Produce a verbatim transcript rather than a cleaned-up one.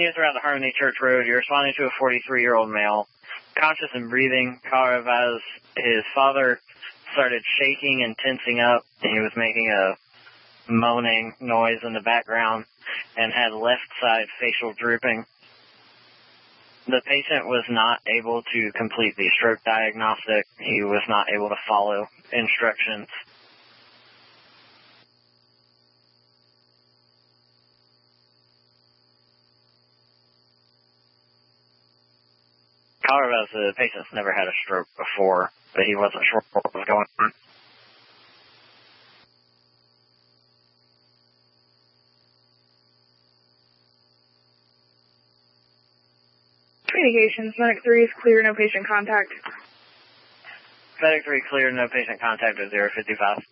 Units around the Harmony Church Road. You're responding to a forty-three-year-old male, conscious and breathing. Caller advised his father started shaking and tensing up, and he was making a moaning noise in the background and had left side facial drooping. The patient was not able to complete the stroke diagnostic. He was not able to follow instructions. However, the patient's never had a stroke before, but he wasn't sure what was going on. Communications, Medic three is clear, no patient contact. Medic three clear, no patient contact at zero fifty-five.